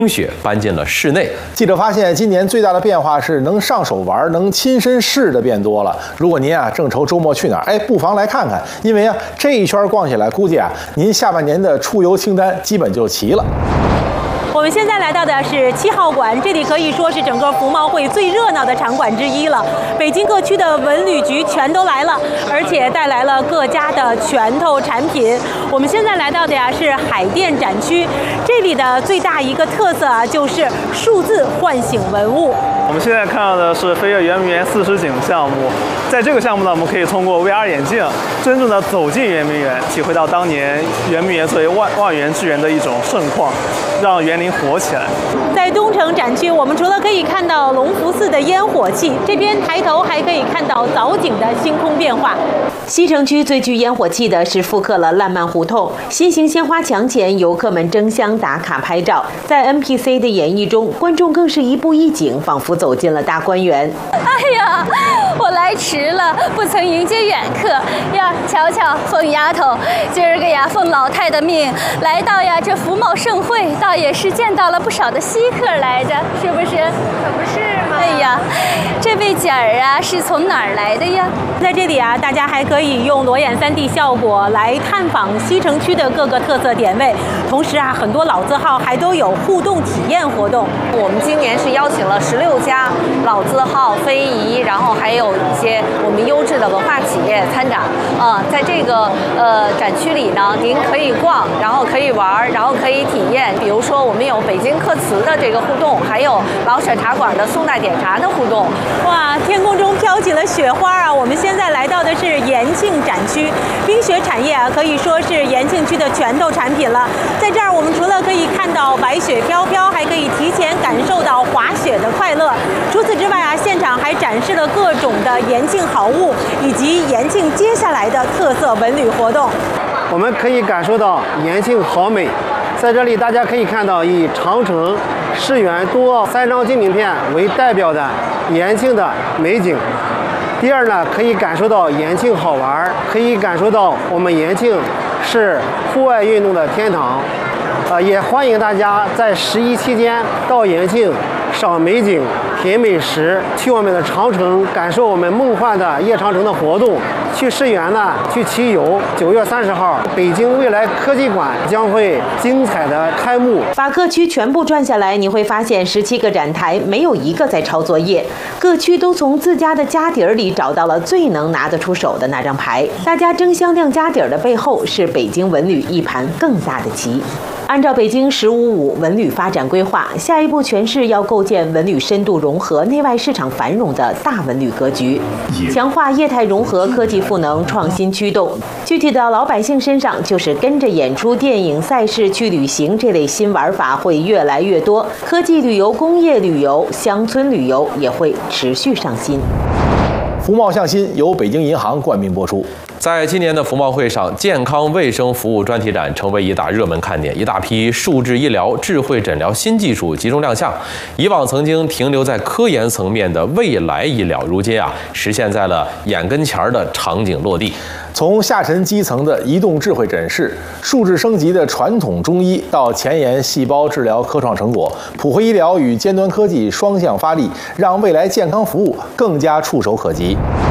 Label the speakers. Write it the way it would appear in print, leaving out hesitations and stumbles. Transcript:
Speaker 1: 冰雪搬进了室内。
Speaker 2: 记者发现，今年最大的变化是能上手玩、能亲身试的变多了。如果您正愁周末去哪儿，不妨来看看，因为这一圈逛起来，估计您下半年的出游清单基本就齐了。
Speaker 3: 我们现在来到的是7号馆，这里可以说是整个服贸会最热闹的场馆之一了。北京各区的文旅局全都来了，而且带来了各家的拳头产品。我们现在来到的是海淀展区，这里的最大一个特色就是数字唤醒文物。
Speaker 4: 我们现在看到的是飞跃圆明园4实景项目，在这个项目呢，我们可以通过 VR 眼镜，真正的走进圆明园，体会到当年圆明园作为万园之园的一种盛况，让园林活起来。
Speaker 3: 在东城展区，我们除了可以看到隆福寺的烟火气，这边抬头还可以看到藻井的星空变化。西城区最具烟火气的是复刻了烂漫胡同，新型鲜花墙前，游客们争相打卡拍照。在 NPC 的演绎中，观众更是一步一景，仿佛走进了大观园。
Speaker 5: 哎呀，我来迟了，不曾迎接远客呀！瞧瞧，凤丫头，今儿个呀，奉老太的命来到这服贸盛会，倒也是见到了不少的稀客来着，是不是？可不是嘛！哎呀，这位姐儿是从哪儿来的呀？
Speaker 3: 在这里大家还可以用裸眼3D 效果来探访西城区的各个特色点位，同时很多老字号还都有互动体验活动。
Speaker 6: 我们今年是邀请了16家老字号、非遗，然后还有一些我们优质的文化企业参展。在这个展区里呢，您可以逛，然后可以玩，然后可以体验。比如说，我们有北京刻瓷的这个互动，还有老舍茶馆的宋代点茶的互动。
Speaker 3: 哇，天空中飘起了雪花我们现在来到的是延庆展区，冰雪产业可以说是延庆区的拳头产品了。在这儿，我们除了可以看到白雪飘飘，还可以提前感受到滑雪的快乐。除此之外现场还展示了各种的延庆好物，以及延庆接下来的特色文旅活动。
Speaker 7: 我们可以感受到延庆好美，在这里大家可以看到以长城、世园、冬奥3张金名片为代表的延庆的美景。第二呢，可以感受到延庆好玩，可以感受到我们延庆是户外运动的天堂。也欢迎大家在11期间到延庆赏美景、品美食，去我们的长城感受我们梦幻的夜长城的活动，去世园呢去骑游。9月30号，北京未来科技馆将会精彩的开幕。
Speaker 3: 把各区全部转下来，你会发现17个展台没有一个在抄作业，各区都从自家的家底儿里找到了最能拿得出手的那张牌。大家争相亮家底儿的背后，是北京文旅一盘更大的棋。按照北京“15+5”文旅发展规划，下一步全是要构建文旅深度融合、内外市场繁荣的大文旅格局，强化业态融合、科技赋能、创新驱动。具体到老百姓身上，就是跟着演出、电影、赛事去旅行，这类新玩法会越来越多。科技旅游、工业旅游、乡村旅游也会持续上新。
Speaker 2: 服贸向新由北京银行冠名播出。
Speaker 1: 在今年的服贸会上，健康卫生服务专题展成为一大热门看点，一大批数字医疗、智慧诊疗新技术集中亮相。以往曾经停留在科研层面的未来医疗，如今实现在了眼跟前的场景落地。
Speaker 2: 从下沉基层的移动智慧诊室、数字升级的传统中医，到前沿细胞治疗科创成果，普惠医疗与尖端科技双向发力，让未来健康服务更加触手可及。